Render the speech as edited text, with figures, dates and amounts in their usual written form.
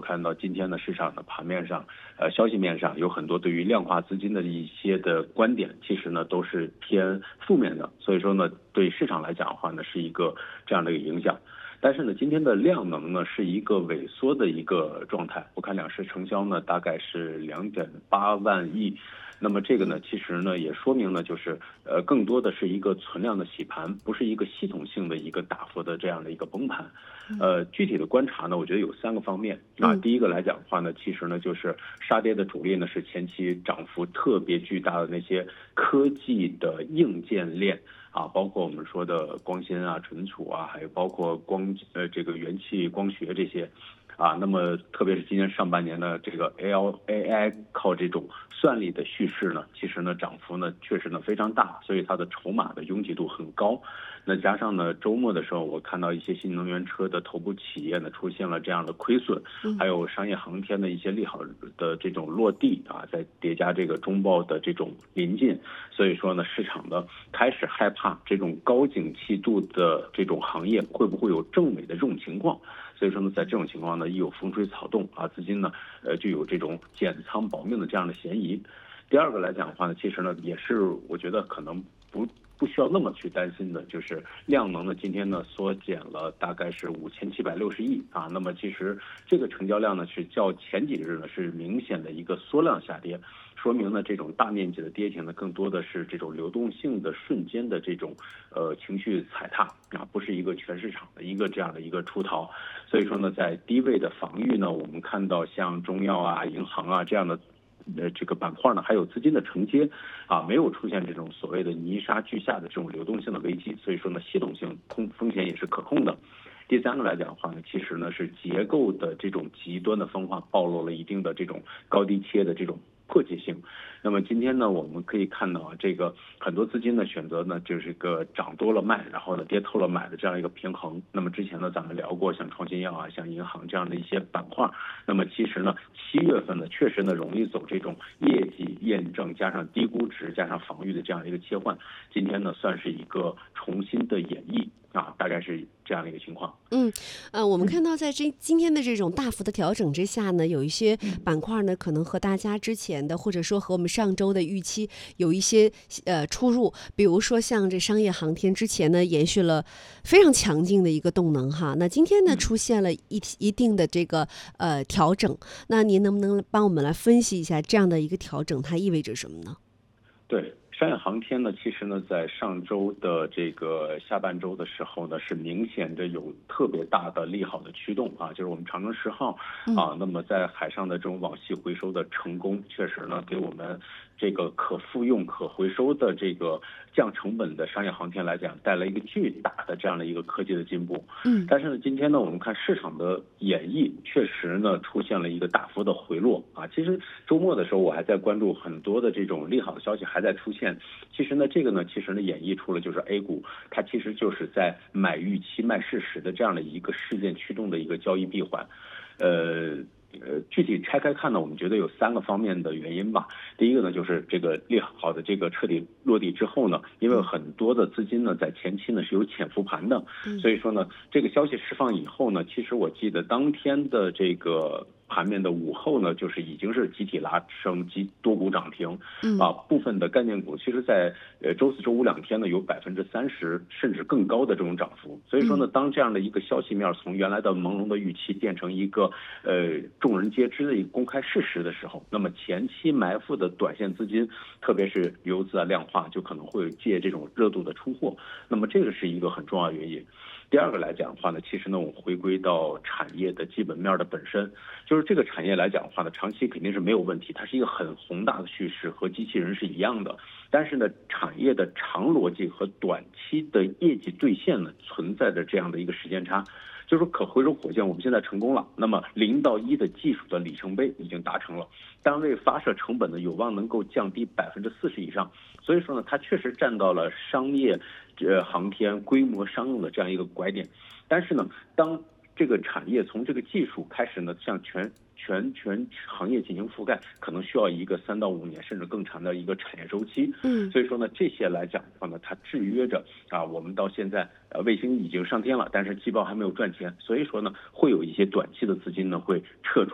看到今天的市场的盘面上，消息面上有很多对于量化资金的一些的观点，其实呢都是偏负面的，所以说呢对市场来讲的话呢是一个这样的一个影响。但是呢，今天的量能呢是一个萎缩的一个状态，我看两市成交呢大概是2.8万亿。那么这个呢，其实呢也说明呢，就是更多的是一个存量的洗盘，不是一个系统性的一个大幅的这样的一个崩盘。具体的观察呢，我觉得有3个方面啊。第一个来讲的话呢，其实呢就是杀跌的主力呢是前期涨幅特别巨大的那些科技的硬件链。啊，包括我们说的光纤啊、存储啊，还有包括这个元气光学这些，啊，那么特别是今年上半年呢，这个 AI 靠这种算力的叙事呢，其实呢涨幅呢确实呢非常大，所以它的筹码的拥挤度很高。那加上呢周末的时候，我看到一些新能源车的头部企业呢出现了这样的亏损，还有商业航天的一些利好的这种落地啊，在叠加这个中报的这种临近，所以说呢市场呢开始害怕这种高景气度的这种行业会不会有正尾的这种情况。所以说呢，在这种情况呢，一有风吹草动啊，资金呢，就有这种减仓保命的这样的嫌疑。第二个来讲的话呢，其实呢，也是我觉得可能不需要那么去担心的，就是量能呢，今天呢缩减了大概是5760亿啊。那么其实这个成交量呢是较前几日呢是明显的一个缩量下跌，说明呢这种大面积的跌停呢更多的是这种流动性的瞬间的这种情绪踩踏啊，不是一个全市场的一个这样的一个出逃。所以说呢，在低位的防御呢，我们看到像中药啊、银行啊这样的。这个板块呢，还有资金的承接啊，没有出现这种所谓的泥沙俱下的这种流动性的危机，所以说呢，系统性风险也是可控的。第3个来讲的话呢，其实呢是结构的这种极端的分化暴露了一定的这种高低切的这种迫切性。那么今天呢，我们可以看到啊，这个很多资金的选择呢，就是个涨多了卖，然后呢跌透了买的这样一个平衡。那么之前呢，咱们聊过像创新药啊、像银行这样的一些板块，那么其实呢，7月份呢确实呢容易走这种业绩验证加上低估值加上防御的这样一个切换。今天呢算是一个重新的演绎啊，大概是这样的一个情况。 我们看到在今天的这种大幅的调整之下呢，有一些板块呢可能和大家之前的或者说和我们上周的预期有一些出入，比如说像这商业航天之前呢延续了非常强劲的一个动能哈，那今天呢出现了一定的这个调整，那您能不能帮我们来分析一下这样的一个调整它意味着什么呢？ 对。商业航天呢，其实呢，在上周的这个下半周的时候呢，是明显的有特别大的利好的驱动啊，就是我们长征10号啊，那么在海上的这种网系回收的成功，确实呢，给我们这个可复用、可回收的这个降成本的商业航天来讲，带来一个巨大的这样的一个科技的进步。但是呢，今天呢，我们看市场的演绎，确实呢，出现了一个大幅的回落啊。其实周末的时候，我还在关注很多的这种利好的消息还在出现。其实呢，这个呢，其实呢，演绎出了就是 A 股，它其实就是在买预期卖事实的这样的一个事件驱动的一个交易闭环。具体拆开看呢，我们觉得有3个方面的原因吧。第一个呢，就是这个利好的这个彻底落地之后呢，因为很多的资金呢在前期呢是有潜伏盘的，所以说呢，这个消息释放以后呢，其实我记得当天的这个盘面的午后呢，就是已经是集体拉升，多股涨停，部分的概念股其实在周4、周52天呢有30%甚至更高的这种涨幅。所以说呢，当这样的一个消息面从原来的朦胧的预期变成一个众人皆知的一个公开事实的时候，那么前期埋伏的短线资金，特别是游资啊量化，就可能会借这种热度的出货。那么这个是一个很重要的原因。第2个来讲的话呢，其实呢，我们回归到产业的基本面的本身，就是这个产业来讲的话呢，长期肯定是没有问题，它是一个很宏大的叙事，和机器人是一样的。但是呢，产业的长逻辑和短期的业绩兑现呢，存在着这样的一个时间差。就是说可回收火箭我们现在成功了，那么0到1的技术的里程碑已经达成了，单位发射成本呢有望能够降低40%以上，所以说呢，它确实站到了商业航天规模商用的这样一个拐点。但是呢，当这个产业从这个技术开始呢，向全行业进行覆盖，可能需要一个3到5年甚至更长的一个产业周期。所以说呢，这些来讲的话呢，它制约着啊，我们到现在卫星已经上天了，但是季报还没有赚钱，所以说呢，会有一些短期的资金呢会撤出。